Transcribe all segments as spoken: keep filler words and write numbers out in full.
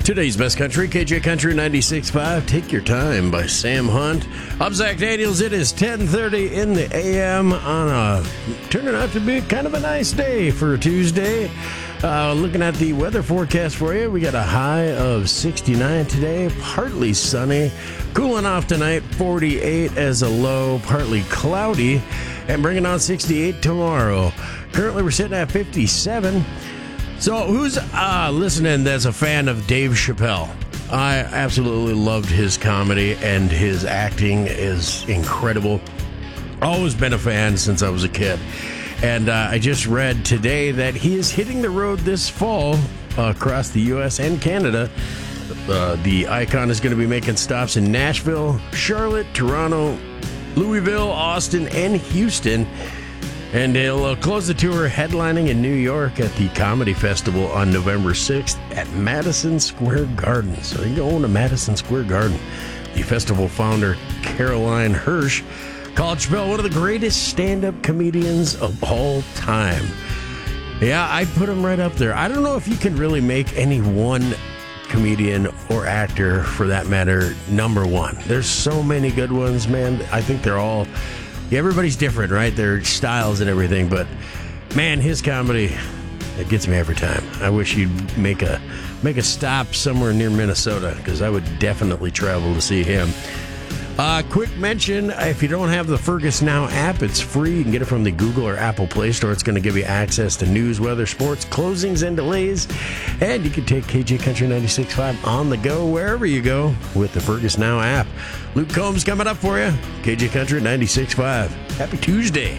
Today's Best Country, K J Country ninety-six point five, Take Your Time by Sam Hunt. I'm Zach Daniels. It is ten thirty in the A M on a, turning out to be kind of a nice day for a Tuesday. Uh, looking at the weather forecast for you, we got a high of sixty-nine today, partly sunny, cooling off tonight, forty-eight as a low, partly cloudy, and bringing on sixty-eight tomorrow. Currently, we're sitting at fifty-seven. So who's uh, listening that's a fan of Dave Chappelle? I absolutely loved his comedy, and his acting is incredible. Always been a fan since I was a kid. And uh, I just read today that he is hitting the road this fall uh, across the U S and Canada. Uh, the icon is going to be making stops in Nashville, Charlotte, Toronto, Louisville, Austin, and Houston. And he'll uh, close the tour headlining in New York at the Comedy Festival on November sixth at Madison Square Garden. So you're going to Madison Square Garden. The festival founder, Caroline Hirsch, called Chappelle one of the greatest stand-up comedians of all time. Yeah, I'd put him right up there. I don't know if you can really make any one comedian or actor, for that matter, number one. There's so many good ones, man. I think they're all... Yeah, everybody's different, right? Their styles and everything, but man, his comedy, it gets me every time. I wish he'd make a make a stop somewhere near Minnesota, because I would definitely travel to see him. Uh, quick mention, if you don't have the Fergus Now app, it's free. You can get it from the Google or Apple Play Store. It's going to give you access to news, weather, sports, closings, and delays. And you can take K J Country ninety-six point five on the go wherever you go with the Fergus Now app. Luke Combs coming up for you. K J Country ninety-six point five. Happy Tuesday.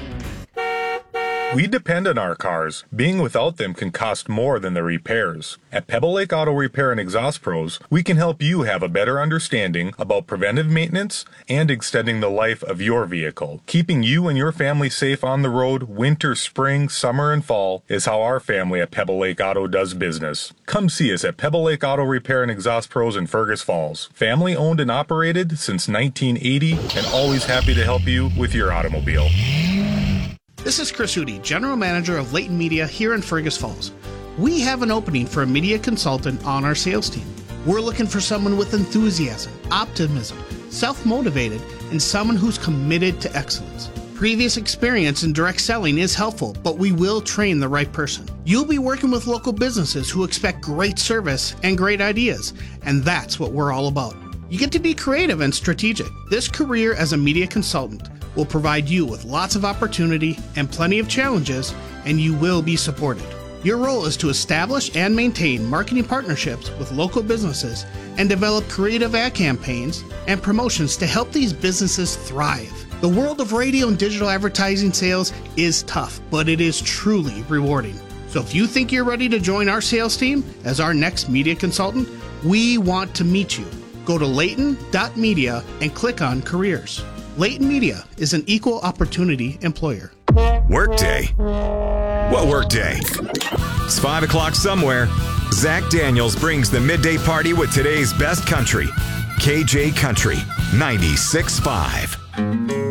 We depend on our cars. Being without them can cost more than the repairs. At Pebble Lake Auto Repair and Exhaust Pros, we can help you have a better understanding about preventive maintenance and extending the life of your vehicle. Keeping you and your family safe on the road winter, spring, summer, and fall is how our family at Pebble Lake Auto does business. Come see us at Pebble Lake Auto Repair and Exhaust Pros in Fergus Falls. Family owned and operated since nineteen eighty, and always happy to help you with your automobile. This is Chris Hootie, General Manager of Leighton Media here in Fergus Falls. We have an opening for a media consultant on our sales team. We're looking for someone with enthusiasm, optimism, self-motivated, and someone who's committed to excellence. Previous experience in direct selling is helpful, but we will train the right person. You'll be working with local businesses who expect great service and great ideas, and that's what we're all about. You get to be creative and strategic. This career as a media consultant will provide you with lots of opportunity and plenty of challenges, and you will be supported. Your role is to establish and maintain marketing partnerships with local businesses and develop creative ad campaigns and promotions to help these businesses thrive. The world of radio and digital advertising sales is tough, but it is truly rewarding. So if you think you're ready to join our sales team as our next media consultant, we want to meet you. Go to Leighton dot media and click on careers. Leighton Media is an equal opportunity employer. Workday. What workday? It's five o'clock somewhere. Zach Daniels brings the midday party with today's best country. K J Country ninety-six point five.